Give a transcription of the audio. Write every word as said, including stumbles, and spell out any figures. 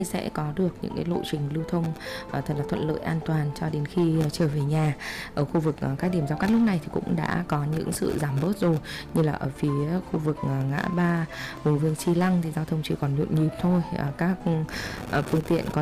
sẽ có được những cái lộ trình lưu thông uh, thật là thuận lợi, an toàn cho đến khi uh, trở về nhà. Ở khu vực uh, các điểm giao cắt lúc này thì cũng đã có những sự giảm bớt rồi, như là ở phía khu vực uh, ngã ba Hùng Vương Chi Lăng thì giao thông chỉ còn nhộn nhịp thôi. Uh, các uh, phương tiện có